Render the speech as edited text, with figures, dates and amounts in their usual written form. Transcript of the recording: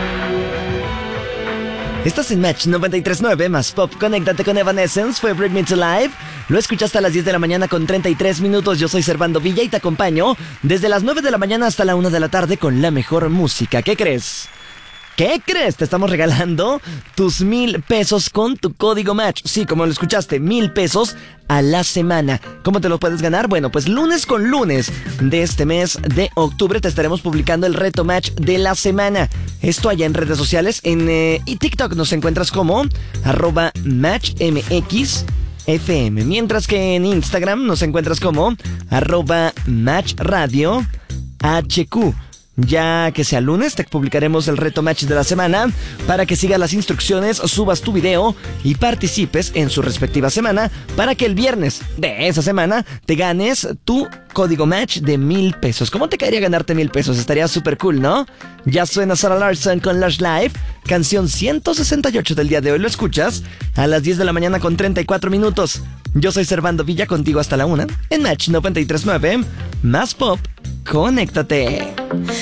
Estás en Match 93.9 más Pop. Conéctate con Evanescence. Fue Bring Me to Life. Lo escuchaste a las 10 de la mañana con 33 minutos. Yo soy Servando Villa y te acompaño desde las 9 de la mañana hasta la 1 de la tarde con la mejor música. ¿Qué crees? ¿Qué crees? Te estamos regalando tus 1,000 pesos con tu código Match. Sí, como lo escuchaste, 1,000 pesos a la semana. ¿Cómo te lo puedes ganar? Bueno, pues lunes con lunes de este mes de octubre te estaremos publicando el reto Match de la semana. Esto allá en redes sociales. En TikTok nos encuentras como @MatchMXFM. Mientras que en Instagram nos encuentras como @MatchRadioHQ. Ya que sea lunes, te publicaremos el reto Match de la semana para que sigas las instrucciones, subas tu video y participes en su respectiva semana para que el viernes de esa semana te ganes tu código Match de 1,000 pesos. ¿Cómo te caería ganarte 1,000 pesos? Estaría súper cool, ¿no? Ya suena Sarah Larson con Lush Life, canción 168 del día de hoy. Lo escuchas a las 10 de la mañana con 34 minutos. Yo soy Servando Villa, contigo hasta la 1 en Match 93.9. Más Pop, conéctate.